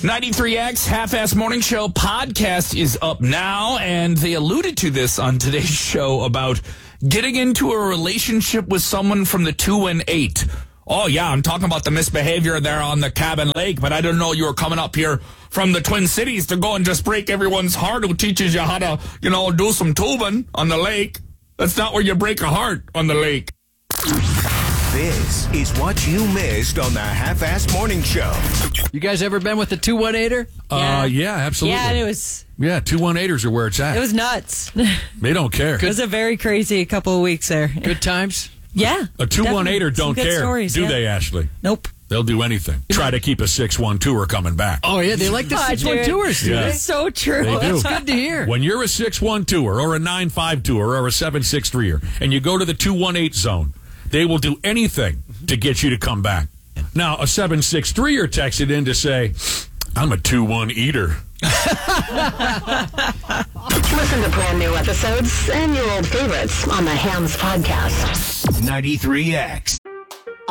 93X Half-Ass Morning Show podcast is up now, and they alluded to this on today's show about getting into a relationship with someone from the 218. Oh, yeah, I'm talking about the misbehavior there on the Cabin Lake, but I didn't know you were coming up here from the Twin Cities to go and just break everyone's heart who teaches you how to, do some tubing on the lake. That's not where you break a heart, on the lake. This is what you missed on the Half-Ass Morning Show. You guys ever been with the 218er? Yeah, absolutely. Yeah, it was. Yeah, 218ers are where it's at. It was nuts. They don't care. It was a very crazy couple of weeks there. Good times? Yeah. A 218er don't care, stories, do they, Ashley? Nope. They'll do anything. Try to keep a 612er coming back. Oh, yeah, they like the 612ers, do Yeah. they? It's so true. They do. That's good to hear. When you're a 612er or a 952er or a 763er and you go to the 218 zone, they will do anything to get you to come back. Now, a 763er texted in to say, I'm a 2-1 eater. Listen to brand new episodes and your old favorites on the Hams Podcast. 93X.